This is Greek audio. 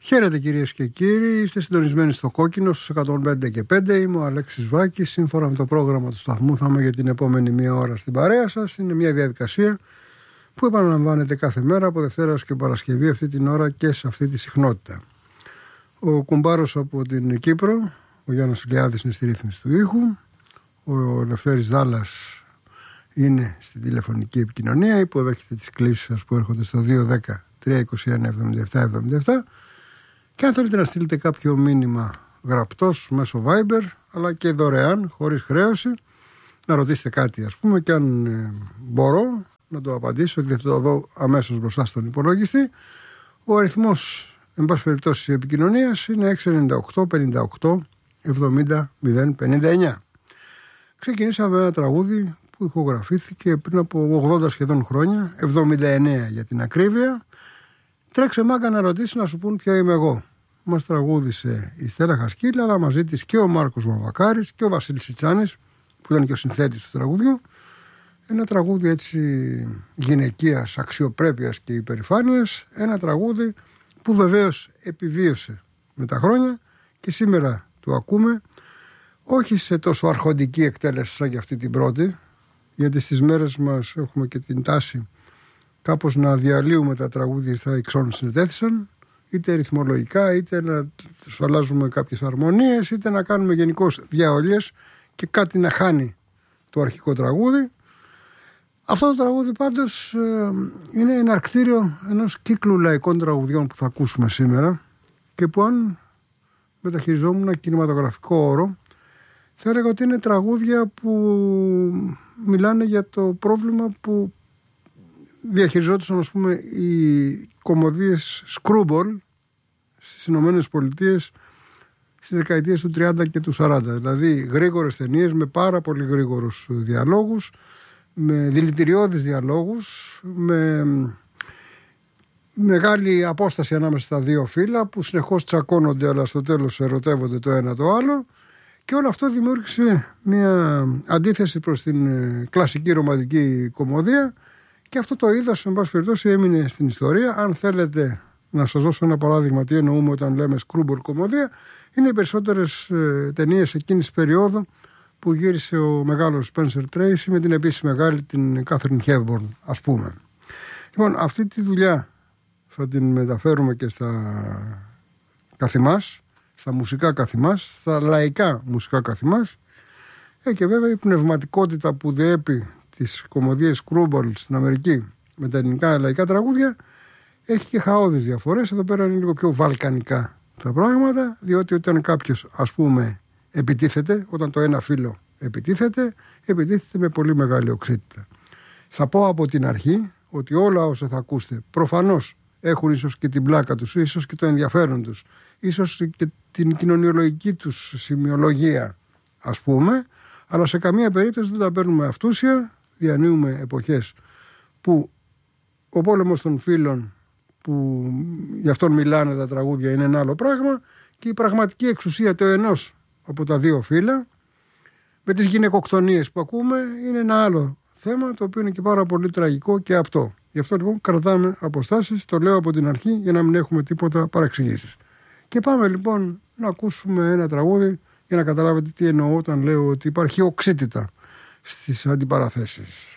Χαίρετε κυρίες και κύριοι, είστε συντονισμένοι στο Κόκκινο στους 105 και 5. Είμαι ο Αλέξης Βάκης. Σύμφωνα με το πρόγραμμα του σταθμού θα είμαι για την επόμενη μία ώρα στην παρέα σας. Είναι μια διαδικασία που επαναλαμβάνεται κάθε μέρα από Δευτέρα έως και Παρασκευή αυτή την ώρα και σε αυτή τη συχνότητα. Ο κουμπάρος από την Κύπρο, ο Γιάννος Ηλιάδης, είναι στη ρύθμιση του ήχου. Ο Λευτέρης Δάλλας είναι στην τηλεφωνική επικοινωνία. Υποδέχεται τις κλήσεις σας που έρχονται στο 210-321-77-77. Και αν θέλετε να στείλετε κάποιο μήνυμα γραπτός μέσω Viber, αλλά και δωρεάν, χωρίς χρέωση, να ρωτήσετε κάτι ας πούμε, και αν μπορώ να το απαντήσω, γιατί θα το δω αμέσως μπροστά στον υπολογιστή. Ο αριθμός, εν πάση περιπτώσει, επικοινωνίας είναι 698-58-70-059. Ξεκινήσαμε ένα τραγούδι που ηχογραφήθηκε πριν από 80 σχεδόν χρόνια, 79 για την ακρίβεια. Τρέξε μάγκα να ρωτήσει να σου πούν ποια είμαι εγώ. Μας τραγούδισε η Στέλλα Χασκίλα, αλλά μαζί της και ο Μάρκος Μαβακάρης και ο Βασίλης Σιτσάνης, που ήταν και ο συνθέτης του τραγουδιού. Ένα τραγούδι έτσι γυναικείας, αξιοπρέπειας και υπερηφάνειας. Ένα τραγούδι που βεβαίως επιβίωσε με τα χρόνια και σήμερα το ακούμε, όχι σε τόσο αρχοντική εκτέλεση σαν και αυτή την πρώτη, γιατί στις μέρες μας έχουμε και την τάση κάπως να διαλύουμε τα τραγούδια στα εξών συνετέθησαν, είτε ρυθμολογικά, είτε να τους αλλάζουμε κάποιες αρμονίες, είτε να κάνουμε γενικώς διαολίες και κάτι να χάνει το αρχικό τραγούδι. Αυτό το τραγούδι πάντως είναι εναρκτήριο ενός κύκλου λαϊκών τραγουδιών που θα ακούσουμε σήμερα και που, αν μεταχειριζόμουν ένα κινηματογραφικό όρο, θα έλεγα ότι είναι τραγούδια που μιλάνε για το πρόβλημα που διαχειριζόντουσαν, ας πούμε, οι κομμωδίες Screwball στις Ηνωμένες Πολιτείες στις δεκαετίες του 30 και του 40. Δηλαδή γρήγορες ταινίες με πάρα πολύ γρήγορους διαλόγους, με δηλητηριώδεις διαλόγους, με μεγάλη απόσταση ανάμεσα στα δύο φύλλα που συνεχώς τσακώνονται, αλλά στο τέλος ερωτεύονται το ένα το άλλο. Και όλο αυτό δημιούργησε μια αντίθεση προς την κλασική ρομαντική κομμωδία. Και αυτό το είδος, εν πάση περιπτώσει, έμεινε στην ιστορία. Αν θέλετε να σας δώσω ένα παράδειγμα τι εννοούμε όταν λέμε screwball κομμωδία, είναι οι περισσότερες ταινίες εκείνης της περίοδου που γύρισε ο μεγάλος Spencer Tracy με την επίσης μεγάλη την Katharine Hepburn, ας πούμε. Λοιπόν, αυτή τη δουλειά θα την μεταφέρουμε και στα καθημάς, στα μουσικά καθημάς, στα λαϊκά μουσικά καθημάς, και βέβαια η πνευματικότητα που διέπει τις κομμωδίες Screwball στην Αμερική με τα ελληνικά λαϊκά τραγούδια έχει και χαώδεις διαφορές. Εδώ πέρα είναι λίγο πιο βαλκανικά τα πράγματα, διότι όταν κάποιος, ας πούμε, επιτίθεται, όταν το ένα φύλλο επιτίθεται με πολύ μεγάλη οξύτητα. Θα πω από την αρχή ότι όλα όσα θα ακούσετε προφανώς έχουν ίσως και την πλάκα τους, ίσως και το ενδιαφέρον τους, ίσως και την κοινωνιολογική τους σημειολογία, ας πούμε, αλλά σε καμία περίπτωση δεν τα παίρνουμε αυτούσια. Διανύουμε εποχές που ο πόλεμος των φύλων, που γι' αυτόν μιλάνε τα τραγούδια, είναι ένα άλλο πράγμα, και η πραγματική εξουσία του ενός από τα δύο φύλλα με τις γυναικοκτονίες που ακούμε είναι ένα άλλο θέμα, το οποίο είναι και πάρα πολύ τραγικό και απτό. Γι' αυτό λοιπόν κρατάμε αποστάσεις, το λέω από την αρχή για να μην έχουμε τίποτα παραξηγήσεις. Και πάμε λοιπόν να ακούσουμε ένα τραγούδι για να καταλάβετε τι εννοώ όταν λέω ότι υπάρχει οξύτητα στις αντιπαραθέσεις.